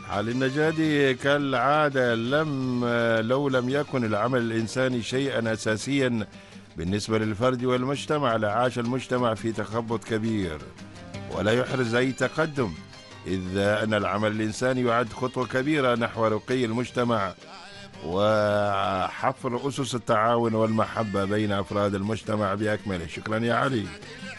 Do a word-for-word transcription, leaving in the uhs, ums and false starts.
علي النجادي كالعادة لم لو لم يكن العمل الإنساني شيئا أساسيا بالنسبة للفرد والمجتمع لعاش المجتمع في تخبط كبير ولا يحرز أي تقدم، إذ أن العمل الإنساني يعد خطوة كبيرة نحو رقي المجتمع وحفر أسس التعاون والمحبة بين أفراد المجتمع بأكمله. شكرا يا علي.